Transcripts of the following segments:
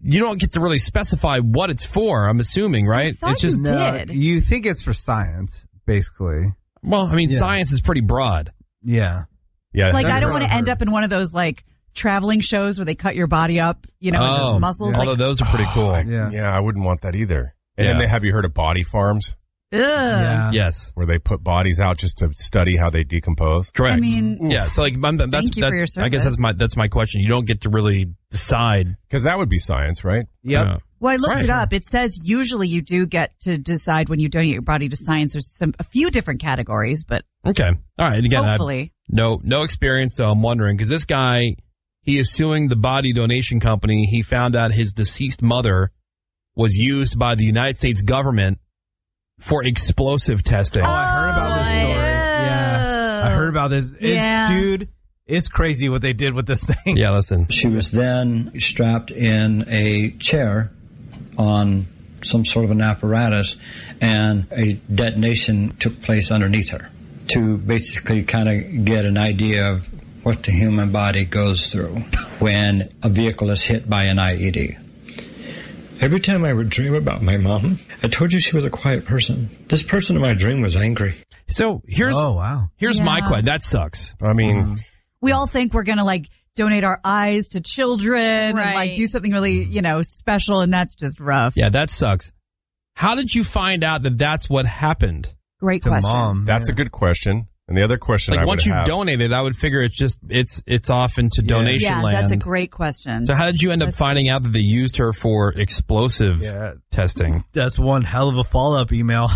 you don't get to really specify what it's for, I'm assuming, right? It's just did. You think it's for science, basically. Well, I mean, science is pretty broad. Yeah. Like, I don't want to end up in one of those, like, traveling shows where they cut your body up, with the muscles. Yeah. Although those are pretty cool. Yeah, I wouldn't want that either. And then have you heard of body farms? Ugh. Yeah. Yes. Where they put bodies out just to study how they decompose. Correct. I mean, so like thank you for your service. I guess that's my question. You don't get to really decide. Because that would be science, right? Yep. Well, I looked it up. It says usually you do get to decide when you donate your body to science. There's a few different categories, but okay. All right. And again, hopefully. No experience, so I'm wondering, because this guy, he is suing the body donation company. He found out his deceased mother was used by the United States government for explosive testing. Oh, I heard about this story. Yeah. I heard about this. Dude, it's crazy what they did with this thing. Yeah, listen. She was then strapped in a chair on some sort of an apparatus, and a detonation took place underneath her to basically kind of get an idea of what the human body goes through when a vehicle is hit by an IED. Every time I would dream about my mom, I told you she was a quiet person. This person in my dream was angry. So here's my question. That sucks. I mean, we all think we're going to like donate our eyes to children and like do something really, special, and that's just rough. Yeah, that sucks. How did you find out that that's what happened? Great question. Mom, that's a good question. And the other question once you donated, I would figure it's off into donation land. Yeah, that's a great question. So how did you end up finding out that they used her for explosive testing? That's one hell of a follow-up email.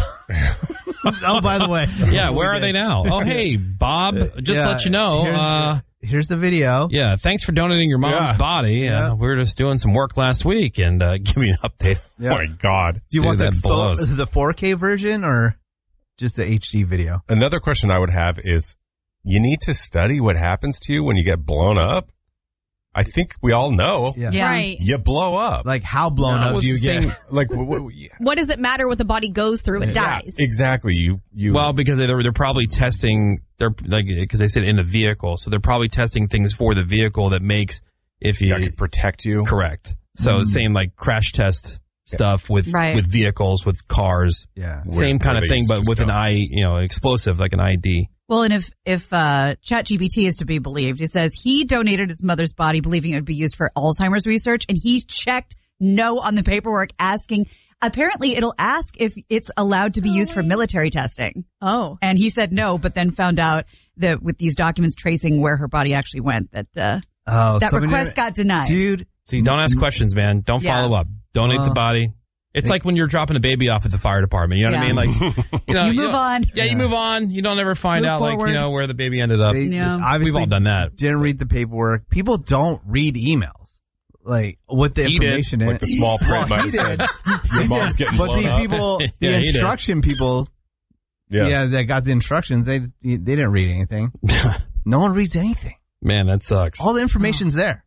Oh, by the way. Yeah, where are they now? Oh, hey, Bob, just let you know. Here's the video. Yeah, thanks for donating your mom's body. We were just doing some work last week, and give me an update. Yeah. Oh, my God. Do you want the 4K version or just the HD video? Another question I would have is, you need to study what happens to you when you get blown up? I think we all know. Yeah. Right. You blow up. Like, how blown up do you get? Like, what does it matter what the body goes through? It dies. Exactly. You. Well, because they're probably testing. They're like, because they said in the vehicle, so they're probably testing things for the vehicle that makes if you could protect you. Correct. So the same like crash test stuff with vehicles, with cars. Yeah. Same kind of thing, but with an explosive like an ID. Well, and if ChatGPT is to be believed, it says he donated his mother's body believing it would be used for Alzheimer's research, and he checked no on the paperwork asking. Apparently, it'll ask if it's allowed to be used for military testing. Oh. And he said no, but then found out that with these documents tracing where her body actually went, that request got denied. Dude. See, don't ask questions, man. Don't follow up. Donate the body. It's like when you're dropping a baby off at the fire department. You know what I mean? Like, you move on. Yeah, you move on. You don't ever find out, forward. like, where the baby ended up. Obviously, we've all done that. Didn't read the paperwork. People don't read emails. Like, with the information in it. Like the small print might have said, your mom's getting blown up. But the people, the instruction people, that got the instructions, they didn't read anything. No one reads anything. Man, that sucks. All the information's there.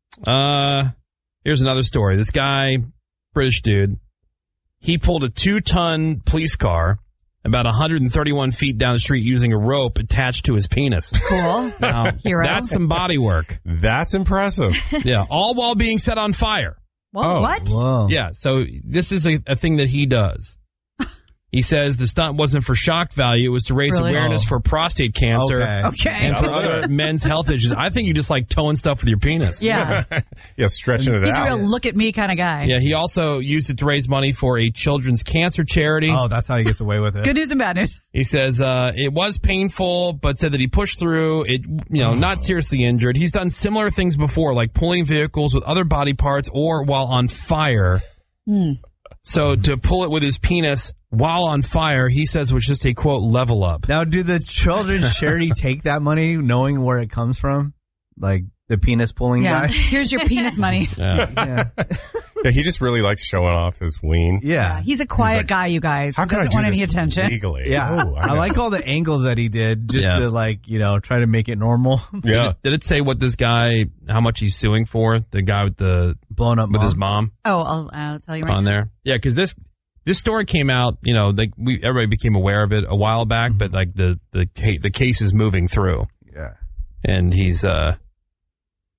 Here's another story. This guy, British dude, he pulled a 2-ton police car about 131 feet down the street using a rope attached to his penis. Cool. Now, Hero. that's some body work. That's impressive. Yeah, all while being set on fire. Whoa, what? Whoa. Yeah, so this is a thing that he does. He says the stunt wasn't for shock value. It was to raise awareness for prostate cancer and for other men's health issues. I think you just like towing stuff with your penis. Yeah. Stretching it out. He's a real look at me kind of guy. Yeah, he also used it to raise money for a children's cancer charity. Oh, that's how he gets away with it. Good news and bad news. He says it was painful, but said that he pushed through it, not seriously injured. He's done similar things before, like pulling vehicles with other body parts or while on fire. So to pull it with his penis while on fire, he says was just a, quote, level up. Now, do the children's charity take that money knowing where it comes from? Like the penis pulling guy? Here's your penis money. Yeah, he just really likes showing off his ween. Yeah. He's a quiet guy, you guys. How He can I doesn't do want this any attention. legally? Yeah. I like all the angles that he did just to try to make it normal. Yeah. Did it say what this guy, how much he's suing for? The guy with the blown up with his mom? Oh, I'll tell you right on now. there. Yeah, because this story came out, everybody became aware of it a while back, but like the case is moving through. Yeah. And he's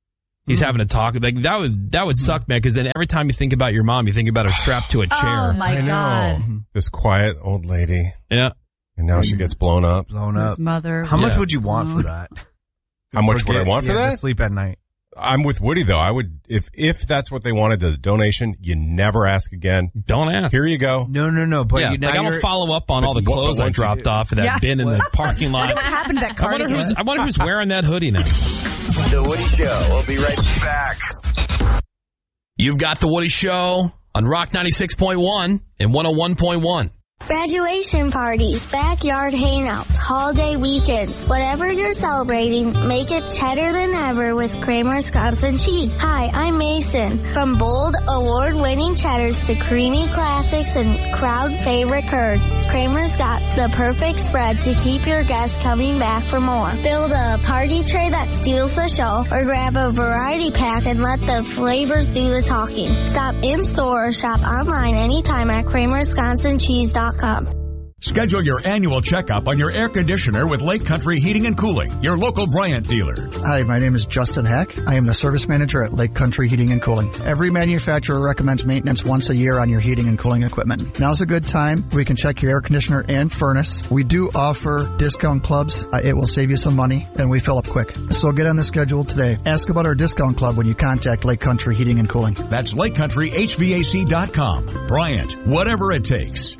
He's having to talk. Like that would suck, man, because then every time you think about your mom, you think about her strapped to a chair. Oh, my God. This quiet old lady. Yeah. And now she gets blown up. His mother. How much would you want for that? How much would I want for that? To sleep at night. I'm with Woody, though. I would, if that's what they wanted, the donation, you never ask again. Don't ask. Here you go. No. But I don't follow up on all the clothes I dropped off in that bin in the parking lot. What happened to that cardigan? I wonder who's wearing that hoodie now. The Woody Show. We'll be right back. You've got The Woody Show on Rock 96.1 and 101.1. Graduation parties, backyard hangouts, holiday weekends, whatever you're celebrating, make it cheddar than ever with Kramer Wisconsin cheese. Hi, I'm Mason. From bold, award-winning cheddars to creamy classics and crowd favorite curds, Kramer's got the perfect spread to keep your guests coming back for more. Build a party tray that steals the show, or grab a variety pack and let the flavors do the talking. Stop in-store or shop online anytime at KramerWisconsinCheese.com. Schedule your annual checkup on your air conditioner with Lake Country Heating and Cooling, your local Bryant dealer. Hi, my name is Justin Hack. I am the service manager at Lake Country Heating and Cooling. Every manufacturer recommends maintenance once a year on your heating and cooling equipment. Now's a good time. We can check your air conditioner and furnace. We do offer discount clubs. It will save you some money, and we fill up quick. So get on the schedule today. Ask about our discount club when you contact Lake Country Heating and Cooling. That's LakeCountryHVAC.com. Bryant, whatever it takes.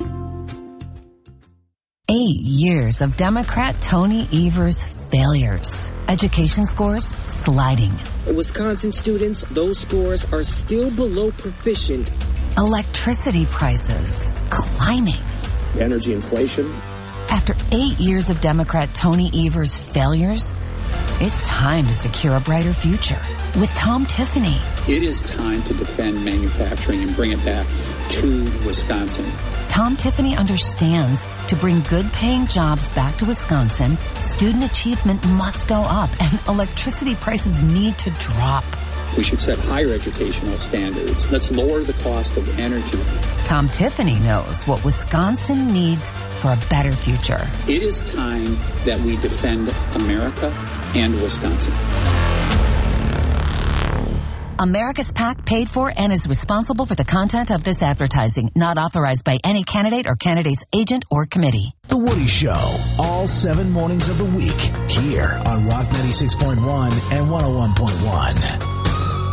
8 years of Democrat Tony Evers' failures. Education scores sliding. Wisconsin students, those scores are still below proficient. Electricity prices climbing. Energy inflation. After 8 years of Democrat Tony Evers' failures, it's time to secure a brighter future with Tom Tiffany. It is time to defend manufacturing and bring it back to Wisconsin. Tom Tiffany understands to bring good-paying jobs back to Wisconsin, student achievement must go up and electricity prices need to drop. We should set higher educational standards. Let's lower the cost of energy. Tom Tiffany knows what Wisconsin needs for a better future. It is time that we defend America and Wisconsin. America's PAC paid for and is responsible for the content of this advertising, not authorized by any candidate or candidate's agent or committee. The Woody Show, all 7 mornings of the week, here on Rock 96.1 and 101.1.